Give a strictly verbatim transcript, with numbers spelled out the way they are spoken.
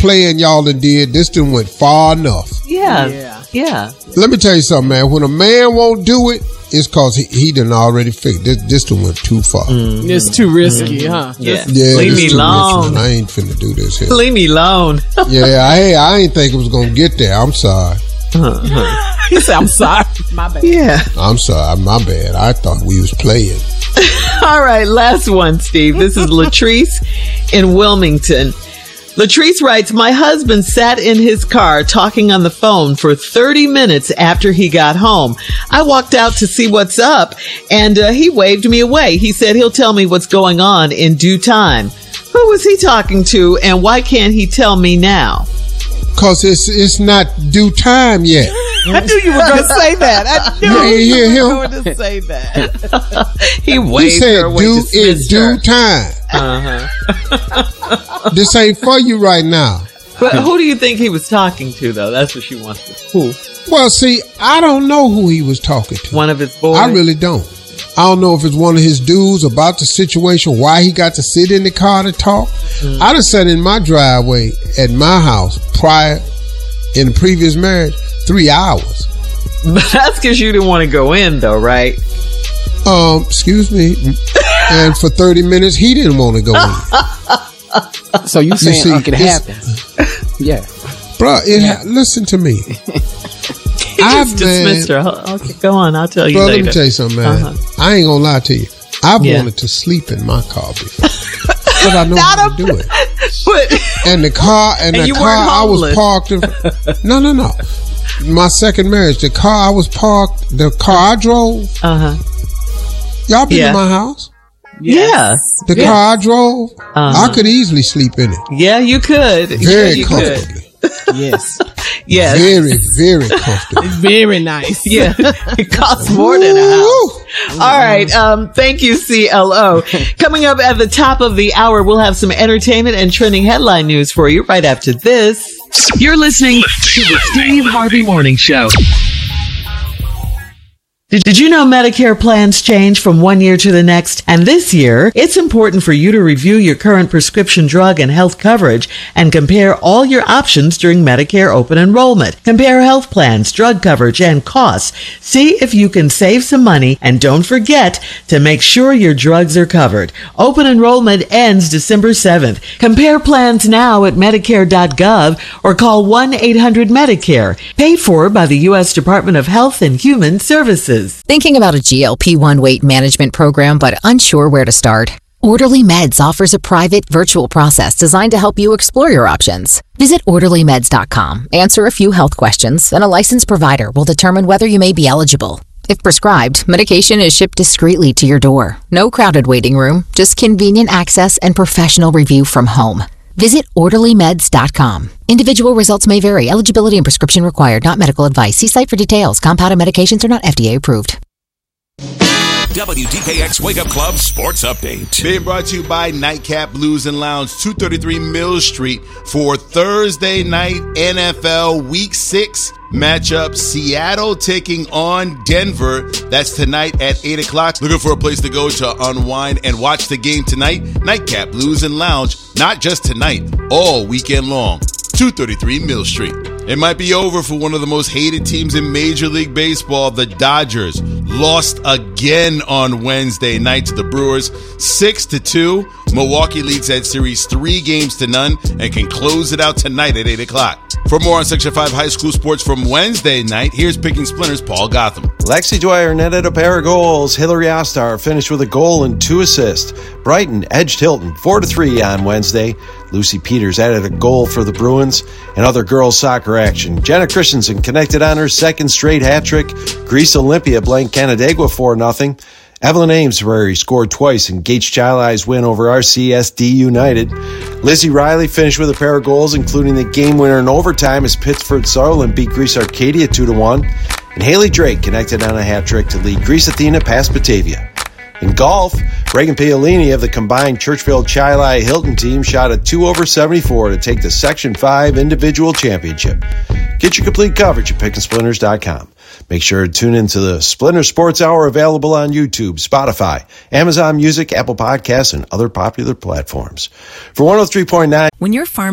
playing y'all done did, this done went far enough. Yeah. Yeah. Yeah. Let me tell you something, man. When a man won't do it, it's because he, he done already figured this. This done went too far. Mm-hmm. It's too risky, mm-hmm. huh? Yeah. yeah Leave me alone. I ain't finna do this here. Leave me alone. yeah, I, I ain't think it was gonna get there. I'm sorry. Uh-huh. He said, I'm sorry. My bad. Yeah. I'm sorry. My bad. I thought we was playing. All right, last one, Steve. This is Latrice in Wilmington. Latrice writes, my husband sat in his car talking on the phone for thirty minutes after he got home. I walked out to see what's up, and uh, he waved me away. He said he'll tell me what's going on in due time. Who was he talking to, and why can't he tell me now? Because it's it's not due time yet. I knew you were going to say that. I knew you, you you, were going to say that. he waved he said, her away "Do to in due her. time." Uh-huh. This ain't for you right now. But who do you think he was talking to, though? That's what she wants to. Who? Well, see, I don't know who he was talking to. One of his boys. I really don't. I don't know if it's one of his dudes about the situation, why he got to sit in the car to talk. Mm. I done sat in my driveway at my house prior, in the previous marriage, three hours. But that's because you didn't want to go in, though, right? Um, excuse me. And for thirty minutes, he didn't want to go in. So you saying you it could happen? Yeah. Bruh, it ha- listen to me. He just dismissed her. Okay, go on. I'll tell you bro, later. let me tell you something, man. Uh-huh. I ain't gonna lie to you. I've yeah. wanted to sleep in my car before. But I know how to do it. But, and the car, and, and the car I was parked in. No, no, no. My second marriage, the car I was parked, the car I drove. Uh-huh. Y'all been yeah. to my house? Yes. The yes. car I drove, uh-huh. I could easily sleep in it. Yeah, you could. Very yeah, you comfortably. Could. Yes. Yes. Very, very comfortable. Very nice. Yeah. It costs more than a house. All right. Um, thank you, C L O. Coming up at the top of the hour, we'll have some entertainment and trending headline news for you right after this. You're listening to the Steve Harvey Morning Show. Did you know Medicare plans change from one year to the next? And this year, it's important for you to review your current prescription drug and health coverage and compare all your options during Medicare open enrollment. Compare health plans, drug coverage, and costs. See if you can save some money, and don't forget to make sure your drugs are covered. Open enrollment ends December seventh. Compare plans now at Medicare dot gov or call one eight hundred Medicare. Paid for by the U S Department of Health and Human Services. Thinking about a G L P one weight management program but unsure where to start? Orderly Meds offers a private, virtual process designed to help you explore your options. Visit orderly meds dot com, answer a few health questions, and a licensed provider will determine whether you may be eligible. If prescribed, medication is shipped discreetly to your door. No crowded waiting room, just convenient access and professional review from home. Visit orderly meds dot com. Individual results may vary. Eligibility and prescription required. Not medical advice. See site for details. Compounded medications are not F D A approved. W D K X Wake Up Club Sports Update. Being brought to you by Nightcap Blues and Lounge, two thirty-three Mill Street for Thursday night N F L Week six matchup. Seattle taking on Denver. That's tonight at eight o'clock. Looking for a place to go to unwind and watch the game tonight? Nightcap Blues and Lounge, not just tonight, all weekend long. two thirty-three Mill Street. It might be over for one of the most hated teams in Major League Baseball. The Dodgers lost again on Wednesday night to the Brewers, six to two. Milwaukee leads that series three games to none and can close it out tonight at eight o'clock. For more on Section five high school sports from Wednesday night, here's Picking Splinters' Paul Gotham. Lexi Dwyer netted a pair of goals. Hillary Ostar finished with a goal and two assists. Brighton edged Hilton four to three on Wednesday. Lucy Peters added a goal for the Bruins. And other girls soccer action, Jenna Christensen connected on her second straight hat-trick. Greece Olympia blanked Canandaigua four nothing. Evelyn Amesbury scored twice in Gates Child-Eye's win over R C S D United. Lizzie Riley finished with a pair of goals, including the game winner in overtime as Pittsford Sutherland beat Greece Arcadia two to one. And Haley Drake connected on a hat-trick to lead Greece Athena past Batavia. In golf, Reagan Paolini of the combined Churchville Chili Hilton team shot a two over seventy-four to take the Section five individual championship. Get your complete coverage at pick and splinters dot com. Make sure to tune into the Splinter Sports Hour available on YouTube, Spotify, Amazon Music, Apple Podcasts, and other popular platforms. For one oh three point nine, when your farm